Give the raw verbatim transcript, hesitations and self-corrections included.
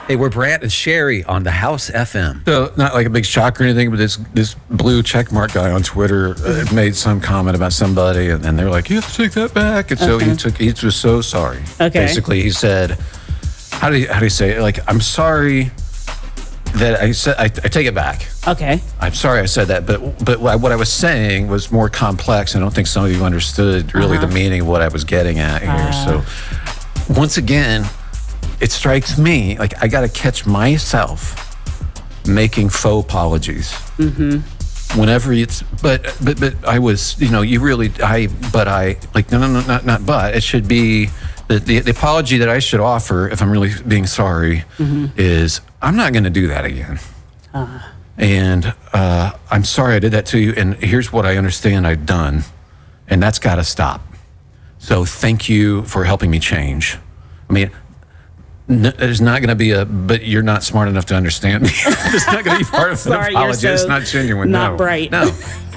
Hey, we're Brant and Sherry on the House F M. So, not like a big shock or anything, but this this blue checkmark guy on Twitter uh, made some comment about somebody, and then they're like, "You have to take that back." And so Okay. he took. He was so sorry. Okay. Basically, he said, "How do you how do you say it? Like, I'm sorry that I said I, I take it back. Okay. I'm sorry I said that, but but what I was saying was more complex. I don't think some of you understood really Uh-huh. the meaning of what I was getting at here. So, once again, it strikes me like I got to catch myself making faux apologies. Mm-hmm. Whenever it's, but but but I was, you know, you really, I, but I, like, no, no, no, not not but. It should be the the, the apology that I should offer if I'm really being sorry Mm-hmm. is I'm not going to do that again. Uh, And uh, I'm sorry I did that to you. And here's what I understand I've done, and that's got to stop. So thank you for helping me change. I mean, n- there's not going to be a, but you're not smart enough to understand me. It's not going to be part of an Sorry, you're apology. It's so not genuine. not no. bright. No.